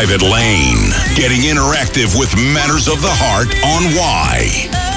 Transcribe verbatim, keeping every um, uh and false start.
Private Lane. Getting interactive with matters of the heart on Y.